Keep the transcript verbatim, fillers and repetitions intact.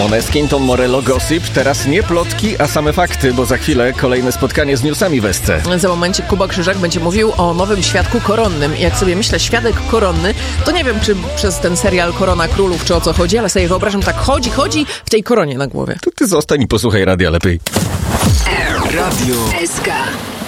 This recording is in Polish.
Måneskin, Tom Morello, Gossip. Teraz nie plotki, a same fakty, bo za chwilę kolejne spotkanie z newsami w Esce. Za momencie Kuba Krzyżak będzie mówił o nowym świadku koronnym. I jak sobie myślę, świadek koronny, to nie wiem, czy przez ten serial Korona Królów, czy o co chodzi, ale sobie wyobrażam, tak chodzi, chodzi w tej koronie na głowie. To ty zostań i posłuchaj radia lepiej. Radio S K.